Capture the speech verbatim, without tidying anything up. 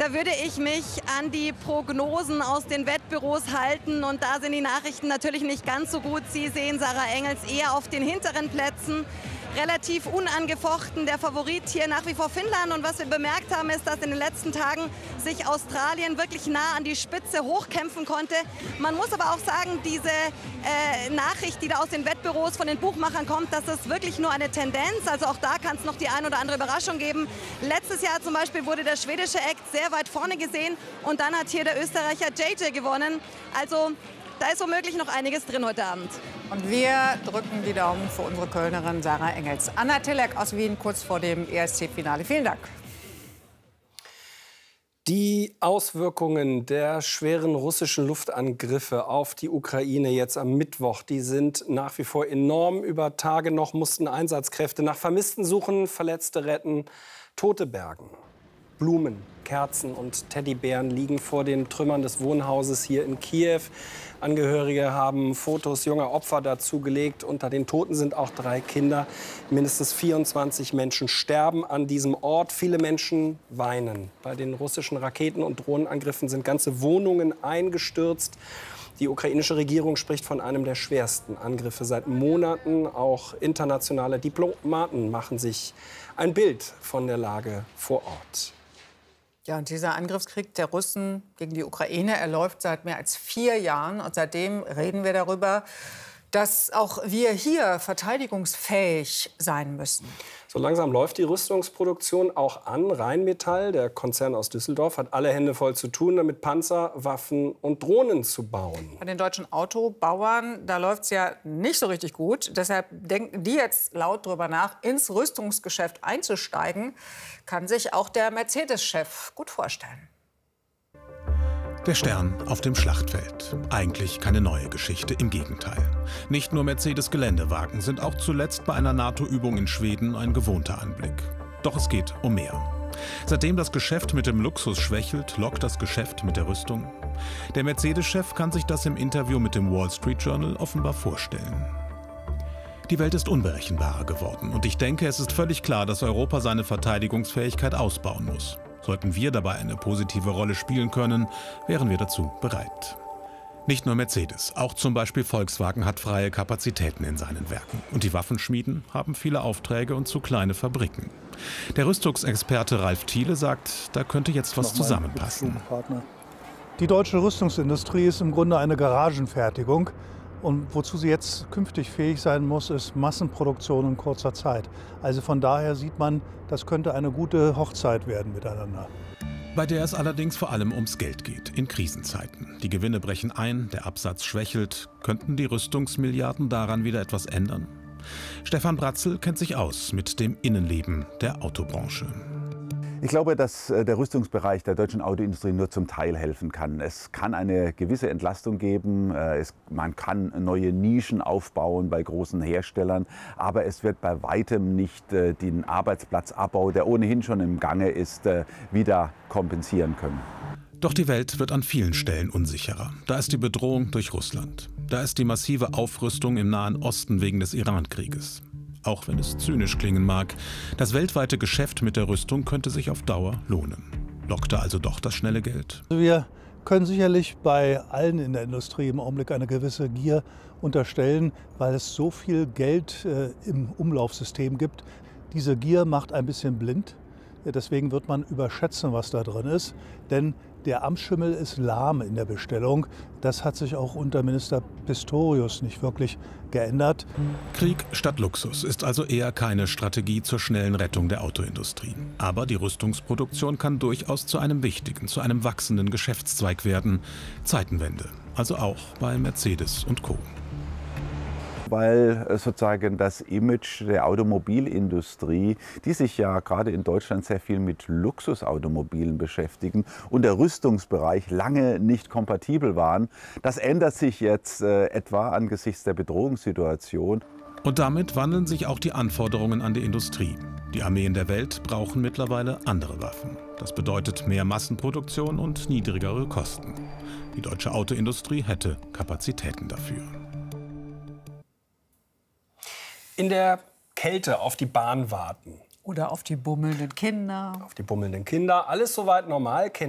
Da würde ich mich an die Prognosen aus den Wettbüros halten. Und da sind die Nachrichten natürlich nicht ganz so gut. Sie sehen Sarah Engels eher auf den hinteren Plätzen. Relativ unangefochten der Favorit hier nach wie vor Finnland. Und was wir bemerkt haben, ist, dass in den letzten Tagen sich Australien wirklich nah an die Spitze hochkämpfen konnte. Man muss aber auch sagen, diese äh, Nachricht, die da aus den Wettbüros von den Buchmachern kommt, dass das wirklich nur eine Tendenz. Also auch da kann es noch die ein oder andere Überraschung geben. Letztes Jahr zum Beispiel wurde der schwedische Act sehr weit vorne gesehen. Und dann hat hier der Österreicher J J gewonnen. Also da ist womöglich noch einiges drin heute Abend. Und wir drücken die Daumen für unsere Kölnerin Sarah Engels. Anna Tillek aus Wien kurz vor dem E S C-Finale. Vielen Dank. Die Auswirkungen der schweren russischen Luftangriffe auf die Ukraine jetzt am Mittwoch, die sind nach wie vor enorm. Über Tage noch mussten Einsatzkräfte nach Vermissten suchen, Verletzte retten, Tote bergen. Blumen, Kerzen und Teddybären liegen vor den Trümmern des Wohnhauses hier in Kiew. Angehörige haben Fotos junger Opfer dazugelegt. Unter den Toten sind auch drei Kinder. Mindestens vierundzwanzig Menschen sterben an diesem Ort. Viele Menschen weinen. Bei den russischen Raketen- und Drohnenangriffen sind ganze Wohnungen eingestürzt. Die ukrainische Regierung spricht von einem der schwersten Angriffe seit Monaten. Auch internationale Diplomaten machen sich ein Bild von der Lage vor Ort. Ja, und dieser Angriffskrieg der Russen gegen die Ukraine, er läuft seit mehr als vier Jahren. Und seitdem reden wir darüber, dass auch wir hier verteidigungsfähig sein müssen. So langsam läuft die Rüstungsproduktion auch an. Rheinmetall, der Konzern aus Düsseldorf, hat alle Hände voll zu tun, damit Panzer, Waffen und Drohnen zu bauen. Bei den deutschen Autobauern, da läuft es ja nicht so richtig gut. Deshalb denken die jetzt laut darüber nach, ins Rüstungsgeschäft einzusteigen. Kann sich auch der Mercedes-Chef gut vorstellen. Der Stern auf dem Schlachtfeld. Eigentlich keine neue Geschichte, im Gegenteil. Nicht nur Mercedes-Geländewagen sind auch zuletzt bei einer NATO-Übung in Schweden ein gewohnter Anblick. Doch es geht um mehr. Seitdem das Geschäft mit dem Luxus schwächelt, lockt das Geschäft mit der Rüstung. Der Mercedes-Chef kann sich das im Interview mit dem Wall Street Journal offenbar vorstellen. Die Welt ist unberechenbarer geworden und ich denke, es ist völlig klar, dass Europa seine Verteidigungsfähigkeit ausbauen muss. Sollten wir dabei eine positive Rolle spielen können, wären wir dazu bereit. Nicht nur Mercedes, auch zum Beispiel Volkswagen hat freie Kapazitäten in seinen Werken. Und die Waffenschmieden haben viele Aufträge und zu kleine Fabriken. Der Rüstungsexperte Ralf Thiele sagt, da könnte jetzt was zusammenpassen. Die deutsche Rüstungsindustrie ist im Grunde eine Garagenfertigung. Und wozu sie jetzt künftig fähig sein muss, ist Massenproduktion in kurzer Zeit. Also von daher sieht man, das könnte eine gute Hochzeit werden miteinander. Bei der es allerdings vor allem ums Geld geht, in Krisenzeiten. Die Gewinne brechen ein, der Absatz schwächelt. Könnten die Rüstungsmilliarden daran wieder etwas ändern? Stefan Bratzel kennt sich aus mit dem Innenleben der Autobranche. Ich glaube, dass der Rüstungsbereich der deutschen Autoindustrie nur zum Teil helfen kann. Es kann eine gewisse Entlastung geben, es, man kann neue Nischen aufbauen bei großen Herstellern, aber es wird bei weitem nicht äh, den Arbeitsplatzabbau, der ohnehin schon im Gange ist, äh, wieder kompensieren können. Doch die Welt wird an vielen Stellen unsicherer. Da ist die Bedrohung durch Russland. Da ist die massive Aufrüstung im Nahen Osten wegen des Iran-Krieges. Auch wenn es zynisch klingen mag, das weltweite Geschäft mit der Rüstung könnte sich auf Dauer lohnen. Lockte also doch das schnelle Geld? Wir können sicherlich bei allen in der Industrie im Augenblick eine gewisse Gier unterstellen, weil es so viel Geld äh, im Umlaufsystem gibt. Diese Gier macht ein bisschen blind. Deswegen wird man überschätzen, was da drin ist. Denn der Amtsschimmel ist lahm in der Bestellung. Das hat sich auch unter Minister Pistorius nicht wirklich geändert. Krieg statt Luxus ist also eher keine Strategie zur schnellen Rettung der Autoindustrie. Aber die Rüstungsproduktion kann durchaus zu einem wichtigen, zu einem wachsenden Geschäftszweig werden. Zeitenwende, also auch bei Mercedes und Co. Weil sozusagen das Image der Automobilindustrie, die sich ja gerade in Deutschland sehr viel mit Luxusautomobilen beschäftigen und der Rüstungsbereich lange nicht kompatibel waren, das ändert sich jetzt äh, etwa angesichts der Bedrohungssituation. Und damit wandeln sich auch die Anforderungen an die Industrie. Die Armeen der Welt brauchen mittlerweile andere Waffen. Das bedeutet mehr Massenproduktion und niedrigere Kosten. Die deutsche Autoindustrie hätte Kapazitäten dafür. In der Kälte auf die Bahn warten. Oder auf die bummelnden Kinder. Auf die bummelnden Kinder. Alles soweit normal.